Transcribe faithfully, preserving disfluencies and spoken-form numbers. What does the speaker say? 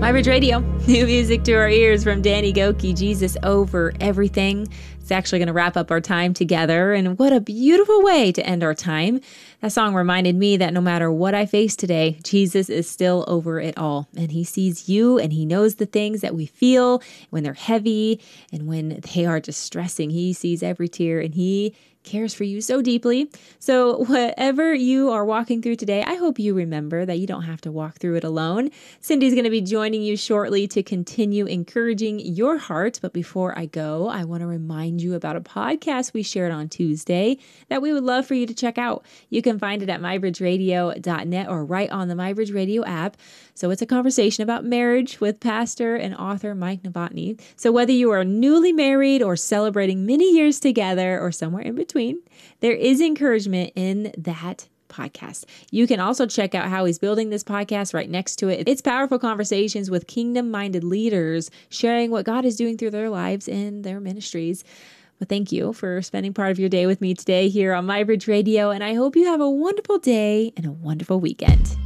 MyBridge Radio, new music to our ears from Danny Gokey, Jesus Over Everything. It's actually going to wrap up our time together, and what a beautiful way to end our time. That song reminded me that no matter what I face today, Jesus is still over it all, and he sees you, and he knows the things that we feel when they're heavy and when they are distressing. He sees every tear, and he cares for you so deeply. So whatever you are walking through today, I hope you remember that you don't have to walk through it alone. Cindy's going to be joining you shortly to continue encouraging your heart. But before I go, I want to remind you about a podcast we shared on Tuesday that we would love for you to check out. You can find it at my bridge radio dot net or right on the MyBridge Radio app. So it's a conversation about marriage with pastor and author Mike Novotny. So whether you are newly married or celebrating many years together or somewhere in between, there is encouragement in that podcast. You can also check out how he's building this podcast right next to it. It's powerful conversations with kingdom-minded leaders sharing what God is doing through their lives and their ministries. Well, thank you for spending part of your day with me today here on MyBridge Radio, and I hope you have a wonderful day and a wonderful weekend.